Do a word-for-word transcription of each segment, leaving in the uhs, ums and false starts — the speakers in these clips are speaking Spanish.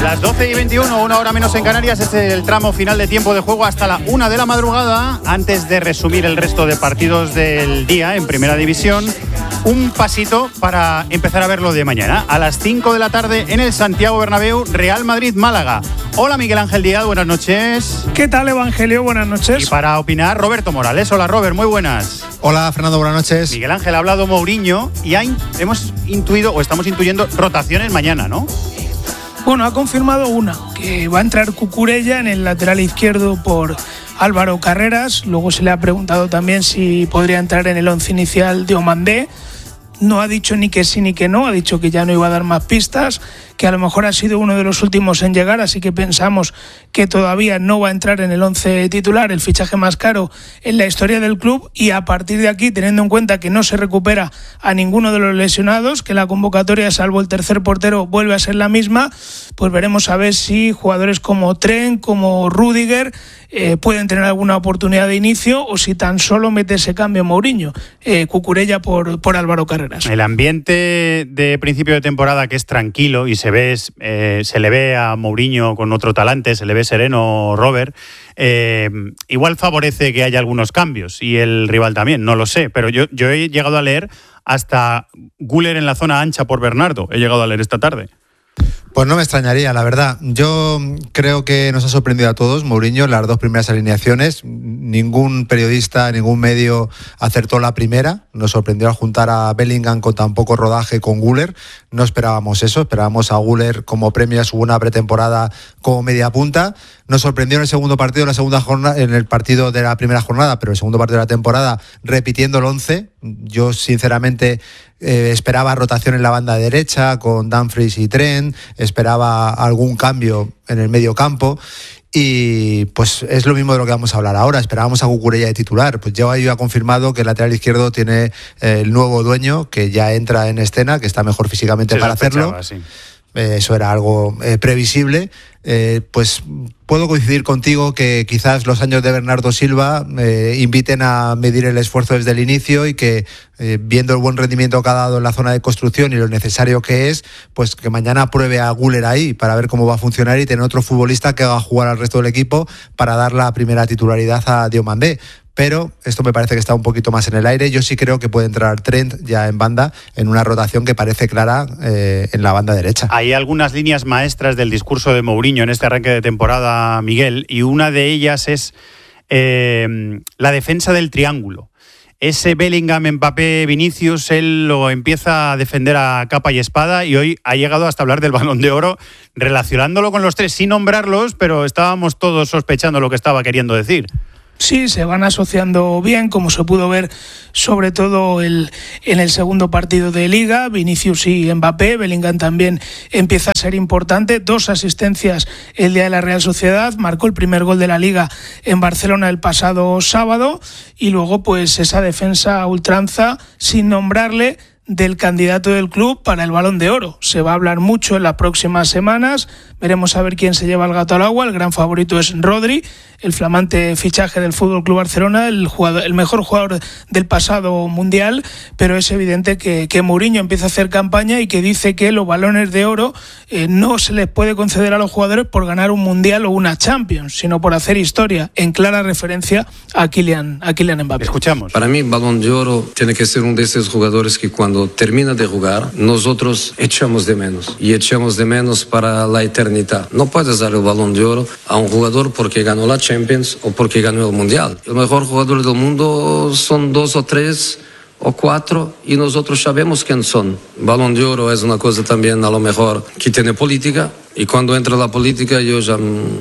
Las doce y veintiuno, una hora menos en Canarias, este es el tramo final de tiempo de juego hasta la una de la madrugada. Antes de resumir el resto de partidos del día en Primera División, un pasito para empezar a ver lo de mañana. A las cinco de la tarde en el Santiago Bernabéu, Real Madrid-Málaga. Hola Miguel Ángel Díaz, buenas noches. ¿Qué tal, Evangelio? Buenas noches. Y para opinar, Roberto Morales. Hola Robert, muy buenas. Hola Fernando, buenas noches. Miguel Ángel, ha hablado Mourinho y ha in- hemos intuido o estamos intuyendo rotaciones mañana, ¿no? Bueno, ha confirmado una, que va a entrar Cucurella en el lateral izquierdo por Álvaro Carreras. Luego se le ha preguntado también si podría entrar en el once inicial Diomandé. No ha dicho ni que sí ni que no, ha dicho que ya no iba a dar más pistas, que a lo mejor ha sido uno de los últimos en llegar, así que pensamos que todavía no va a entrar en el once titular, el fichaje más caro en la historia del club, y a partir de aquí, teniendo en cuenta que no se recupera a ninguno de los lesionados, que la convocatoria, salvo el tercer portero, vuelve a ser la misma, pues veremos a ver si jugadores como Trent, como Rüdiger, eh, pueden tener alguna oportunidad de inicio, o si tan solo mete ese cambio Mourinho, eh, Cucurella por, por Álvaro Carreras. El ambiente de principio de temporada, que es tranquilo y se ve, eh, se le ve a Mourinho con otro talante, se le ve sereno, Robert, eh, igual favorece que haya algunos cambios y el rival también, no lo sé, pero yo, yo he llegado a leer hasta Güler en la zona ancha por Bernardo, he llegado a leer esta tarde. Pues no me extrañaría, la verdad. Yo creo que nos ha sorprendido a todos Mourinho en las dos primeras alineaciones. Ningún periodista, ningún medio acertó la primera. Nos sorprendió al juntar a Bellingham con tan poco rodaje con Güler. No esperábamos eso, esperábamos a Güler como premio a su buena pretemporada como media punta. Nos sorprendió en el segundo partido, en la segunda jornada, en el partido de la primera jornada, pero el segundo partido de la temporada, repitiendo el once. Yo, sinceramente, eh, esperaba rotación en la banda derecha con Dumfries y Trent, esperaba algún cambio en el medio campo. Y pues es lo mismo de lo que vamos a hablar ahora. Esperábamos a Cucurella de titular. Pues ya ha confirmado que el lateral izquierdo tiene eh, el nuevo dueño, que ya entra en escena, que está mejor físicamente Se para hacerlo. sí. Eh, eso era algo eh, previsible. Eh, pues puedo coincidir contigo que quizás los años de Bernardo Silva eh, inviten a medir el esfuerzo desde el inicio y que eh, viendo el buen rendimiento que ha dado en la zona de construcción y lo necesario que es, pues que mañana pruebe a Güler ahí para ver cómo va a funcionar y tener otro futbolista que haga jugar al resto del equipo para dar la primera titularidad a Diomandé. Pero esto me parece que está un poquito más en el aire. Yo sí creo que puede entrar Trent ya en banda, en una rotación que parece clara eh, en la banda derecha. Hay algunas líneas maestras del discurso de Mourinho en este arranque de temporada, Miguel, y una de ellas es eh, la defensa del triángulo. Ese Bellingham, Mbappé, Vinicius, él lo empieza a defender a capa y espada y hoy ha llegado hasta hablar del Balón de Oro, relacionándolo con los tres, sin nombrarlos, pero estábamos todos sospechando lo que estaba queriendo decir. Sí, se van asociando bien, como se pudo ver sobre todo el, en el segundo partido de Liga, Vinicius y Mbappé. Bellingham también empieza a ser importante, dos asistencias el día de la Real Sociedad, marcó el primer gol de la Liga en Barcelona el pasado sábado y luego pues esa defensa a ultranza sin nombrarle del candidato del club para el Balón de Oro. Se va a hablar mucho en las próximas semanas, veremos a ver quién se lleva el gato al agua. El gran favorito es Rodri, el flamante fichaje del F C Barcelona, el, jugador, el mejor jugador del pasado mundial, pero es evidente que, que Mourinho empieza a hacer campaña y que dice que los balones de oro eh, no se les puede conceder a los jugadores por ganar un mundial o una Champions, sino por hacer historia, en clara referencia a Kylian, a Kylian Mbappé. Escuchamos. Para mí, Balón de Oro tiene que ser uno de esos jugadores que cuando termina de jugar, nosotros echamos de menos y echamos de menos para la eternidad. No puedes dar el Balón de Oro a un jugador porque ganó la Champions o porque ganó el Mundial. El mejor jugador del mundo son dos o tres o cuatro y nosotros sabemos quién son. Balón de Oro es una cosa también a lo mejor que tiene política y cuando entra la política yo ya,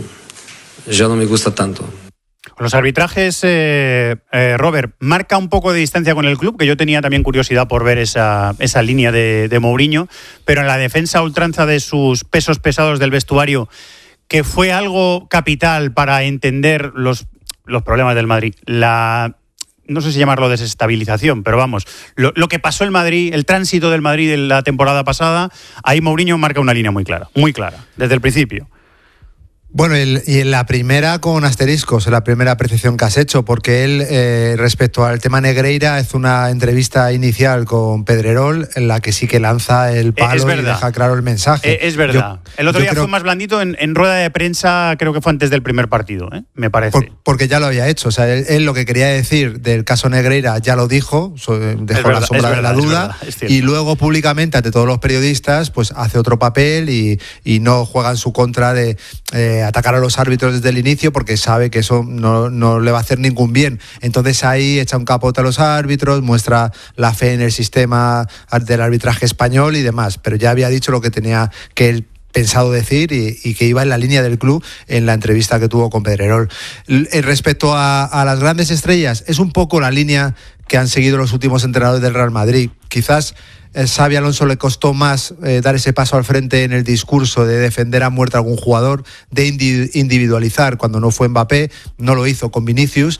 ya no me gusta tanto. Los arbitrajes, eh, eh, Robert, marca un poco de distancia con el club, que yo tenía también curiosidad por ver esa, esa línea de, de Mourinho, pero en la defensa a ultranza de sus pesos pesados del vestuario, que fue algo capital para entender los, los problemas del Madrid, la, no sé si llamarlo desestabilización, pero vamos, lo, lo que pasó el Madrid, el tránsito del Madrid en la temporada pasada, ahí Mourinho marca una línea muy clara, muy clara, desde el principio. Bueno, el, y en la primera con asteriscos, en la primera apreciación que has hecho, porque él, eh, respecto al tema Negreira, hace una entrevista inicial con Pedrerol en la que sí que lanza el palo y deja claro el mensaje. Eh, es verdad. Yo, el otro día creo... fue más blandito en, en rueda de prensa, creo que fue antes del primer partido, ¿eh? me parece. Por, porque ya lo había hecho. O sea, él, él lo que quería decir del caso Negreira ya lo dijo, dejó verdad, la sombra verdad, de la duda, es verdad, es y luego públicamente ante todos los periodistas pues hace otro papel y, y no juega en su contra de... Eh, atacar a los árbitros desde el inicio porque sabe que eso no, no le va a hacer ningún bien. Entonces ahí echa un capote a los árbitros, muestra la fe en el sistema del arbitraje español y demás, pero ya había dicho lo que tenía que él pensado decir y, y que iba en la línea del club en la entrevista que tuvo con Pedrerol. L- respecto a, a las grandes estrellas, es un poco la línea que han seguido los últimos entrenadores del Real Madrid. Quizás Xabi Alonso le costó más eh, dar ese paso al frente en el discurso de defender a muerte a algún jugador, de indi- individualizar cuando no fue Mbappé, no lo hizo con Vinicius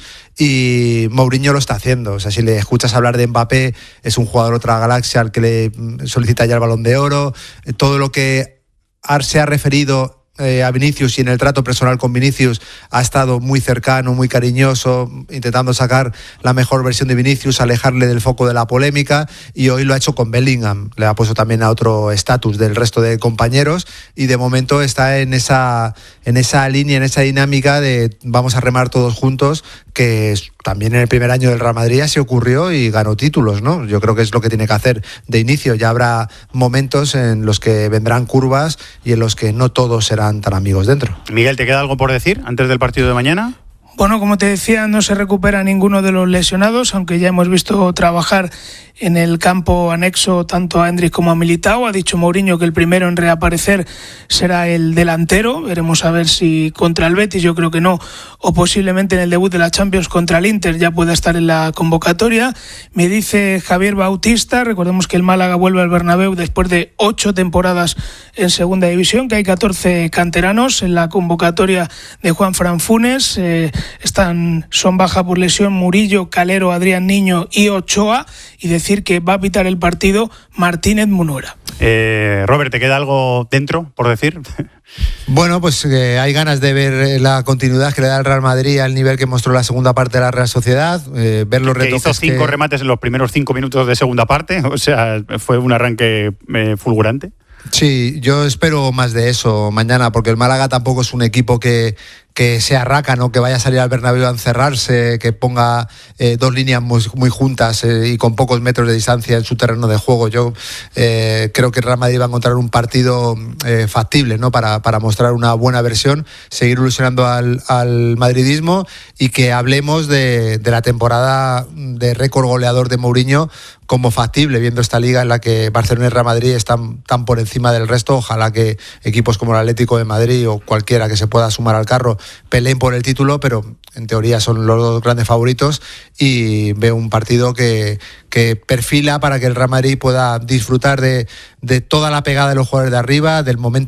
y Mourinho lo está haciendo. O sea, si le escuchas hablar de Mbappé, es un jugador de otra galaxia al que le solicita ya el Balón de Oro, eh, todo lo que se ha referido Eh, a Vinicius y en el trato personal con Vinicius ha estado muy cercano, muy cariñoso, intentando sacar la mejor versión de Vinicius, alejarle del foco de la polémica, y hoy lo ha hecho con Bellingham, le ha puesto también a otro estatus del resto de compañeros y de momento está en esa, en esa línea, en esa dinámica de vamos a remar todos juntos, que también en el primer año del Real Madrid se ocurrió y ganó títulos, ¿no? Yo creo que es lo que tiene que hacer de inicio. Ya habrá momentos en los que vendrán curvas y en los que no todos serán tan amigos dentro. Miguel, ¿te queda algo por decir antes del partido de mañana? Bueno, como te decía, no se recupera ninguno de los lesionados, aunque ya hemos visto trabajar en el campo anexo tanto a Endrick como a Militao. Ha dicho Mourinho que el primero en reaparecer será el delantero. Veremos a ver si contra el Betis, yo creo que no, o posiblemente en el debut de la Champions contra el Inter ya pueda estar en la convocatoria. Me dice Javier Bautista, recordemos que el Málaga vuelve al Bernabéu después de ocho temporadas en segunda división, que hay catorce canteranos en la convocatoria de Juanfran Funes. Eh, están, son baja por lesión Murillo, Calero, Adrián Niño y Ochoa, y decir que va a pitar el partido Martínez Munuera. Eh, Robert, ¿te queda algo dentro por decir? Bueno, pues eh, hay ganas de ver la continuidad que le da el Real Madrid al nivel que mostró la segunda parte de la Real Sociedad, eh, ver los que retoques hizo cinco que... remates en los primeros cinco minutos de segunda parte, o sea, fue un arranque eh, fulgurante. Sí, yo espero más de eso mañana, porque el Málaga tampoco es un equipo que, que sea rácano, que vaya a salir al Bernabéu a encerrarse, que ponga eh, dos líneas muy, muy juntas eh, y con pocos metros de distancia en su terreno de juego. Yo eh, creo que el Real Madrid va a encontrar un partido eh, factible, ¿no? para, para mostrar una buena versión, seguir ilusionando al, al madridismo y que hablemos de, de la temporada de récord goleador de Mourinho como factible, viendo esta liga en la que Barcelona y Real Madrid están tan por encima del resto. Ojalá que equipos como el Atlético de Madrid o cualquiera que se pueda sumar al carro peleen por el título, pero en teoría son los dos grandes favoritos, y veo un partido que, que perfila para que el Real Madrid pueda disfrutar de, de toda la pegada de los jugadores de arriba, del momento